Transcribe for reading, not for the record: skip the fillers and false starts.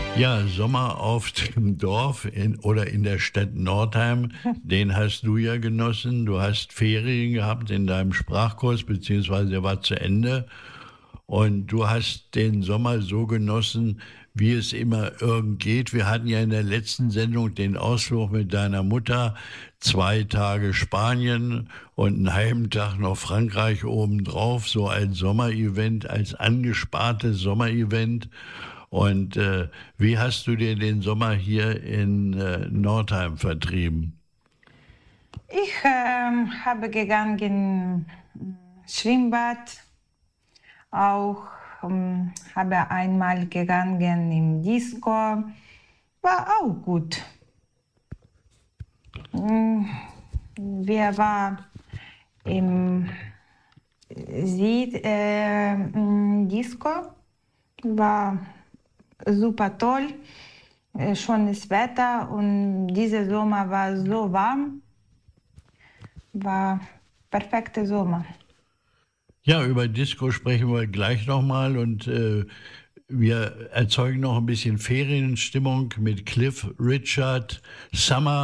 Ja, Sommer auf dem Dorf oder in der Stadt Nordheim, den hast du ja genossen. Du hast Ferien gehabt in deinem Sprachkurs, beziehungsweise der war zu Ende. Und du hast den Sommer so genossen, wie es immer irgend geht. Wir hatten ja in der letzten Sendung den Ausflug mit deiner Mutter, 2 Tage Spanien und einen halben Tag noch Frankreich obendrauf, so als Sommerevent, als angespartes Sommerevent. Und wie hast du dir den Sommer hier in Nordheim vertrieben? Ich habe gegangen Schwimmbad, auch habe einmal gegangen im Disco, war auch gut. Wir waren im Disco, war super toll, schönes Wetter und dieser Sommer war so warm, war perfekter Sommer. Ja, über Disco sprechen wir gleich nochmal und wir erzeugen noch ein bisschen Ferienstimmung mit Cliff Richard, Summer